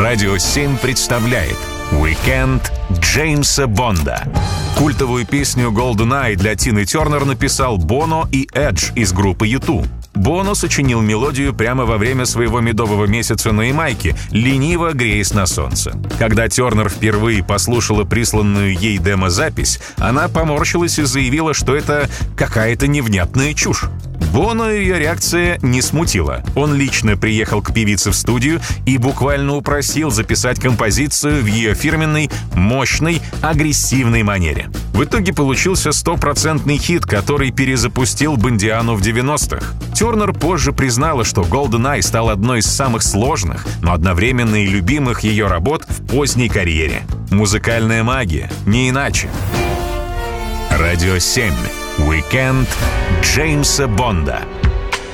Радио 7 представляет «Уикенд Джеймса Бонда». Культовую песню «GoldenEye» для Тины Тернер написал Боно и Эдж из группы U2. Боно сочинил мелодию прямо во время своего медового месяца на Ямайке, лениво греясь на солнце. Когда Тернер впервые послушала присланную ей демо-запись, она поморщилась и заявила, что это какая-то невнятная чушь. Боно ее реакция не смутила. Он лично приехал к певице в студию и буквально упросил записать композицию в ее фирменной, мощной, агрессивной манере. В итоге получился стопроцентный хит, который перезапустил Бондиану в 90-х. Тернер позже признала, что «GoldenEye» стал одной из самых сложных, но одновременно и любимых ее работ в поздней карьере. Музыкальная магия, не иначе. Радио 7. Уикенд Джеймса Бонда.